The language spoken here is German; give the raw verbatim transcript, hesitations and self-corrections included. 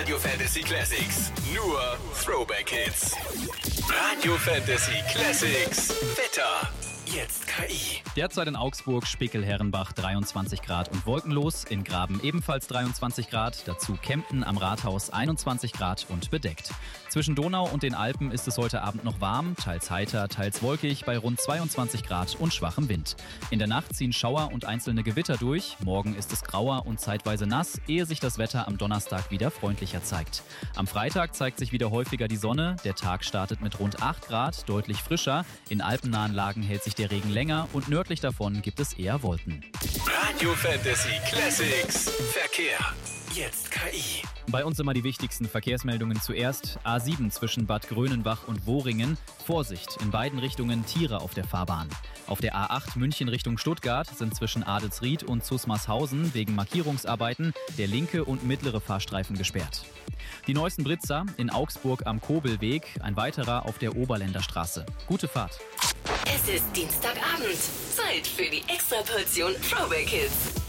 Radio Fantasy Classics. Nur Throwback Hits. Radio Fantasy Classics. Wetter. Jetzt K I. Derzeit in Augsburg, Spickel-Herrenbach dreiundzwanzig Grad und wolkenlos, in Graben ebenfalls dreiundzwanzig Grad, dazu Kempten am Rathaus einundzwanzig Grad und bedeckt. Zwischen Donau und den Alpen ist es heute Abend noch warm, teils heiter, teils wolkig, bei rund zweiundzwanzig Grad und schwachem Wind. In der Nacht ziehen Schauer und einzelne Gewitter durch, morgen ist es grauer und zeitweise nass, ehe sich das Wetter am Donnerstag wieder freundlicher zeigt. Am Freitag zeigt sich wieder häufiger die Sonne, der Tag startet mit rund acht Grad, deutlich frischer, in alpennahen Lagen hält sich der Regen länger und nördlich davon gibt es eher Wolken. Radio Fantasy Classics. Verkehr. Jetzt K I. Bei uns immer die wichtigsten Verkehrsmeldungen zuerst. A sieben zwischen Bad Grönenbach und Wohringen. Vorsicht, in beiden Richtungen Tiere auf der Fahrbahn. Auf der A acht München Richtung Stuttgart sind zwischen Adelsried und Zusmarshausen wegen Markierungsarbeiten der linke und mittlere Fahrstreifen gesperrt. Die neuesten Blitzer in Augsburg am Kobelweg, ein weiterer auf der Oberländerstraße. Gute Fahrt. Es ist Dienstagabend. Zeit für die Extraportion Throwback Hits.